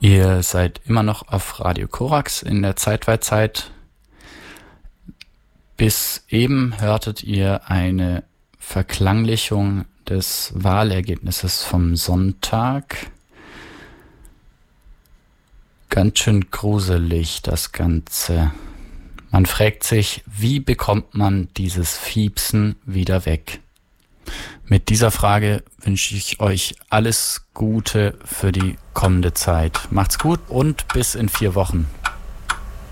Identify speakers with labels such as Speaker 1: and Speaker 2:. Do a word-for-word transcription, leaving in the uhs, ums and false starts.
Speaker 1: Ihr seid immer noch auf Radio Korax in der Zeitweitzeit. Bis eben hörtet ihr eine Verklanglichung des Wahlergebnisses vom Sonntag. Ganz schön gruselig das Ganze. Man fragt sich, wie bekommt man dieses Fiepsen wieder weg? Mit dieser Frage wünsche ich euch alles Gute für die kommende Zeit. Macht's gut und bis in vier Wochen.